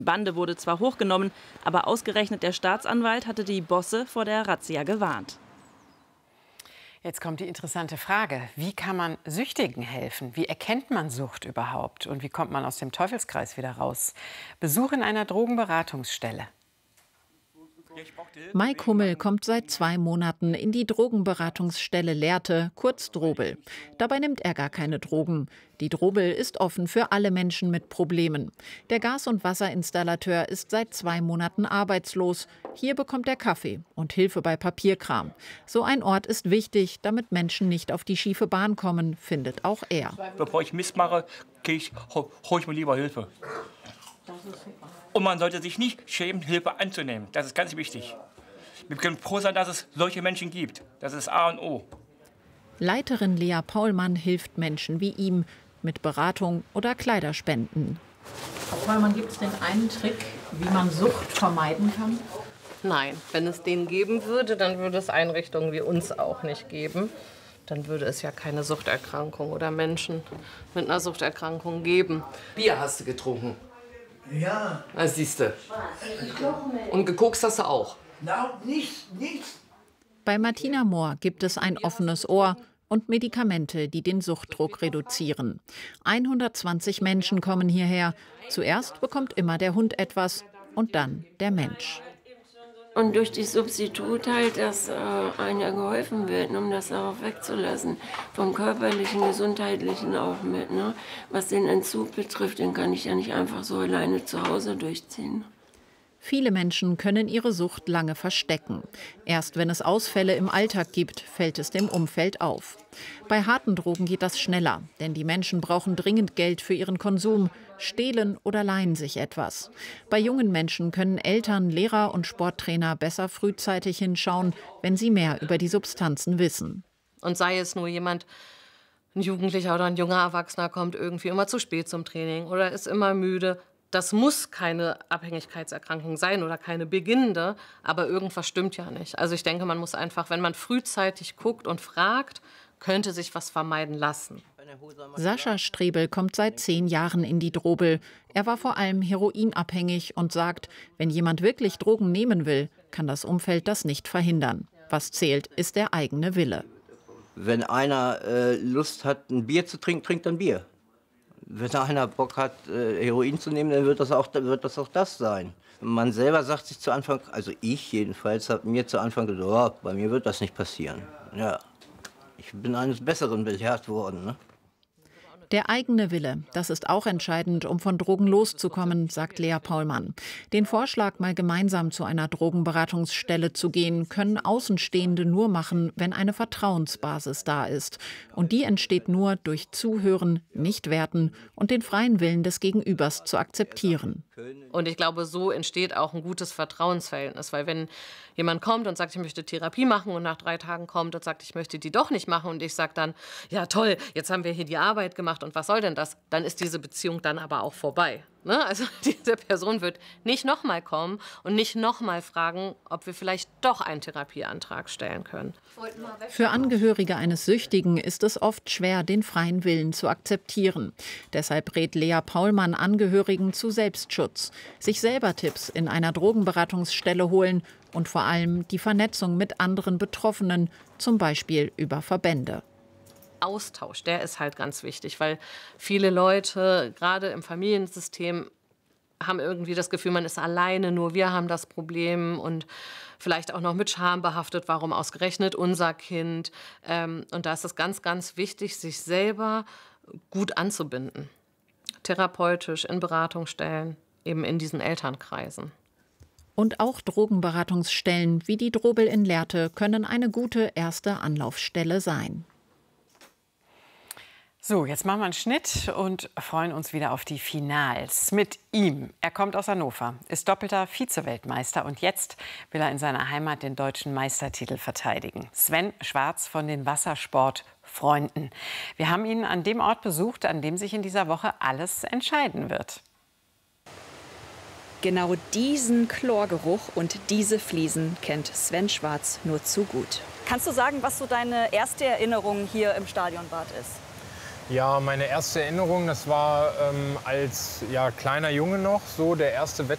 Die Bande wurde zwar hochgenommen, aber ausgerechnet der Staatsanwalt hatte die Bosse vor der Razzia gewarnt. Jetzt kommt die interessante Frage. Wie kann man Süchtigen helfen? Wie erkennt man Sucht überhaupt? Und wie kommt man aus dem Teufelskreis wieder raus? Besuch in einer Drogenberatungsstelle. Mike Hummel kommt seit 2 Monaten in die Drogenberatungsstelle Lehrte, kurz Drobel. Dabei nimmt er gar keine Drogen. Die Drobel ist offen für alle Menschen mit Problemen. Der Gas- und Wasserinstallateur ist seit 2 Monaten arbeitslos. Hier bekommt er Kaffee und Hilfe bei Papierkram. So ein Ort ist wichtig, damit Menschen nicht auf die schiefe Bahn kommen, findet auch er. Bevor ich Mist mache, hole ich mir lieber Hilfe. Und man sollte sich nicht schämen, Hilfe anzunehmen. Das ist ganz wichtig. Wir können froh sein, dass es solche Menschen gibt. Das ist A und O. Leiterin Lea Paulmann hilft Menschen wie ihm mit Beratung oder Kleiderspenden. Frau Paulmann, gibt es denn einen Trick, wie man Sucht vermeiden kann? Nein, wenn es den geben würde, dann würde es Einrichtungen wie uns auch nicht geben. Dann würde es ja keine Suchterkrankung oder Menschen mit einer Suchterkrankung geben. Bier hast du getrunken? Ja. Na, siehste. Und gekokst hast du auch? Na, nichts. Bei Martina Mohr gibt es ein offenes Ohr und Medikamente, die den Suchtdruck reduzieren. 120 Menschen kommen hierher. Zuerst bekommt immer der Hund etwas und dann der Mensch. Und durch die Substitut halt, dass einer geholfen wird, um das auch wegzulassen. Vom körperlichen, gesundheitlichen auch mit. Ne? Was den Entzug betrifft, den kann ich ja nicht einfach so alleine zu Hause durchziehen. Viele Menschen können ihre Sucht lange verstecken. Erst wenn es Ausfälle im Alltag gibt, fällt es dem Umfeld auf. Bei harten Drogen geht das schneller, denn die Menschen brauchen dringend Geld für ihren Konsum, stehlen oder leihen sich etwas. Bei jungen Menschen können Eltern, Lehrer und Sporttrainer besser frühzeitig hinschauen, wenn sie mehr über die Substanzen wissen. Und sei es nur jemand, ein Jugendlicher oder ein junger Erwachsener kommt irgendwie immer zu spät zum Training oder ist immer müde. Das muss keine Abhängigkeitserkrankung sein oder keine beginnende, aber irgendwas stimmt ja nicht. Also ich denke, man muss einfach, wenn man frühzeitig guckt und fragt, könnte sich was vermeiden lassen. Sascha Strebel kommt seit 10 Jahren in die Drobel. Er war vor allem heroinabhängig und sagt, wenn jemand wirklich Drogen nehmen will, kann das Umfeld das nicht verhindern. Was zählt, ist der eigene Wille. Wenn einer Lust hat, ein Bier zu trinken, trinkt er ein Bier. Wenn einer Bock hat, Heroin zu nehmen, dann wird das auch das sein. Man selber sagt sich zu Anfang, also ich jedenfalls, habe mir zu Anfang gedacht, oh, bei mir wird das nicht passieren. Ja, ich bin eines Besseren belehrt worden. Ne? Der eigene Wille, das ist auch entscheidend, um von Drogen loszukommen, sagt Lea Paulmann. Den Vorschlag, mal gemeinsam zu einer Drogenberatungsstelle zu gehen, können Außenstehende nur machen, wenn eine Vertrauensbasis da ist. Und die entsteht nur durch Zuhören, nicht werten und den freien Willen des Gegenübers zu akzeptieren. Und ich glaube, so entsteht auch ein gutes Vertrauensverhältnis. Weil wenn jemand kommt und sagt, ich möchte Therapie machen und nach 3 Tagen kommt und sagt, ich möchte die doch nicht machen und ich sage dann, ja toll, jetzt haben wir hier die Arbeit gemacht und was soll denn das? Dann ist diese Beziehung dann aber auch vorbei. Ne? Also diese Person wird nicht nochmal kommen und nicht nochmal fragen, ob wir vielleicht doch einen Therapieantrag stellen können. Für Angehörige eines Süchtigen ist es oft schwer, den freien Willen zu akzeptieren. Deshalb rät Lea Paulmann Angehörigen zu Selbstschutz, sich selber Tipps in einer Drogenberatungsstelle holen und vor allem die Vernetzung mit anderen Betroffenen, zum Beispiel über Verbände. Austausch, der ist halt ganz wichtig, weil viele Leute, gerade im Familiensystem, haben irgendwie das Gefühl, man ist alleine, nur wir haben das Problem und vielleicht auch noch mit Scham behaftet, warum ausgerechnet unser Kind. Und da ist es ganz, ganz wichtig, sich selber gut anzubinden. Therapeutisch, in Beratungsstellen, eben in diesen Elternkreisen. Und auch Drogenberatungsstellen wie die Drobel in Lehrte können eine gute erste Anlaufstelle sein. So, jetzt machen wir einen Schnitt und freuen uns wieder auf die Finals mit ihm. Er kommt aus Hannover, ist doppelter Vize-Weltmeister und jetzt will er in seiner Heimat den deutschen Meistertitel verteidigen. Sven Schwarz von den Wassersportfreunden. Wir haben ihn an dem Ort besucht, an dem sich in dieser Woche alles entscheiden wird. Genau diesen Chlorgeruch und diese Fliesen kennt Sven Schwarz nur zu gut. Kannst du sagen, was so deine erste Erinnerung hier im Stadionbad ist? Ja, meine erste Erinnerung, das war als kleiner Junge noch, so der erste